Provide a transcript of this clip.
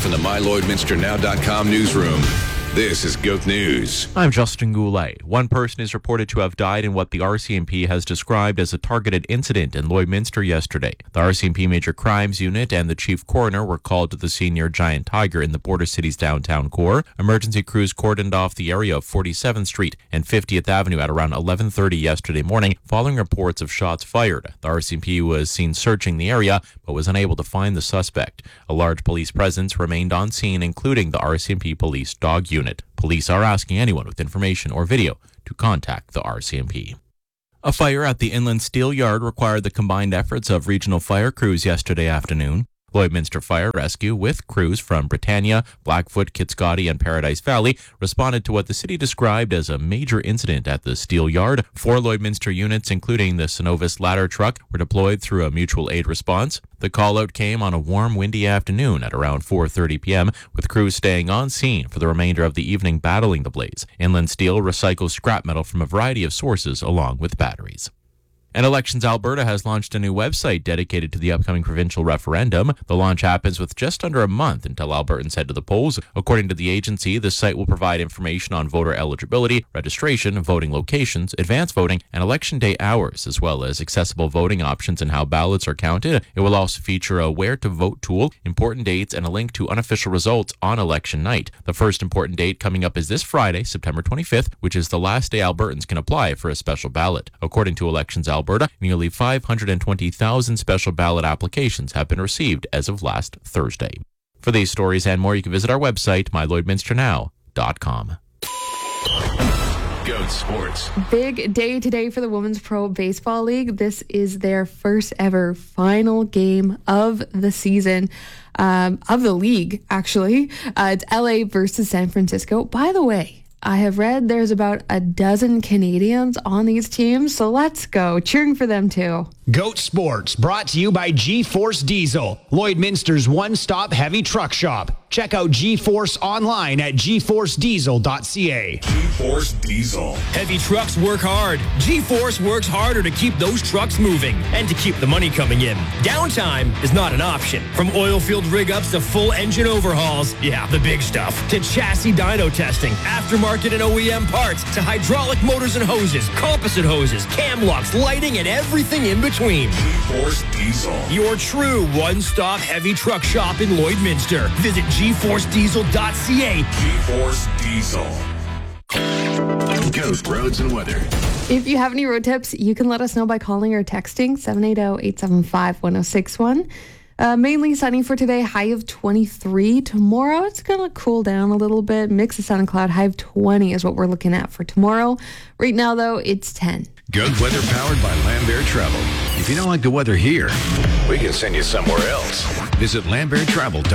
from the MyLloydMinsterNow.com newsroom. This is GOAT News. I'm Justin Goulet. One person is reported to have died in what the RCMP has described as a targeted incident in Lloydminster yesterday. The RCMP Major Crimes Unit and the Chief Coroner were called to the scene near Giant Tiger in the Border City's downtown core. Emergency crews cordoned off the area of 47th Street and 50th Avenue at around 11:30 yesterday morning, following reports of shots fired. The RCMP was seen searching the area, but was unable to find the suspect. A large police presence remained on scene, including the RCMP Police Dog Unit. Police are asking anyone with information or video to contact the RCMP. A fire at the Inland Steel Yard required the combined efforts of regional fire crews yesterday afternoon. Lloydminster Fire Rescue, with crews from Britannia, Blackfoot, Kitscoty, and Paradise Valley, responded to what the city described as a major incident at the steel yard. 4 Lloydminster units, including the Synovus ladder truck, were deployed through a mutual aid response. The call-out came on a warm, windy afternoon at around 4:30 p.m., with crews staying on scene for the remainder of the evening battling the blaze. Inland Steel recycles scrap metal from a variety of sources along with batteries. And Elections Alberta has launched a new website dedicated to the upcoming provincial referendum. The launch happens with just under a month until Albertans head to the polls. According to the agency, the site will provide information on voter eligibility, registration, voting locations, advance voting, and election day hours, as well as accessible voting options and how ballots are counted. It will also feature a where to vote tool, important dates, and a link to unofficial results on election night. The first important date coming up is this Friday, September 25th, which is the last day Albertans can apply for a special ballot. According to Elections Alberta, nearly 520,000 special ballot applications have been received as of last Thursday. For these stories and more, you can visit our website, MyLloydMinsterNow.com. GOAT Sports. Big day today for the Women's Pro Baseball League. This is their first ever final game of the season, of the league, actually. It's LA versus San Francisco. By the way, I have read there's about a dozen Canadians on these teams, so let's go. Cheering for them too. GOAT Sports, brought to you by G-Force Diesel, Lloydminster's one-stop heavy truck shop. Check out G-Force online at gforcediesel.ca. G-Force Diesel. Heavy trucks work hard. G-Force works harder to keep those trucks moving and to keep the money coming in. Downtime is not an option. From oil-filled rig-ups to full engine overhauls, yeah, the big stuff, to chassis dyno testing, aftermarket and OEM parts, to hydraulic motors and hoses, composite hoses, cam locks, lighting, and everything in between. G-Force Diesel. Your true one-stop heavy truck shop in Lloydminster. Visit gforcediesel.ca. G-Force Diesel. GOAT Roads and Weather. If you have any road tips, you can let us know by calling or texting 780-875-1061. Mainly sunny for today, high of 23. Tomorrow, it's going to cool down a little bit. Mix of sun and cloud, high of 20 is what we're looking at for tomorrow. Right now, though, it's 10. GOAT Weather powered by Lambert Travel. If you don't like the weather here, we can send you somewhere else. Visit LambertTravel.com.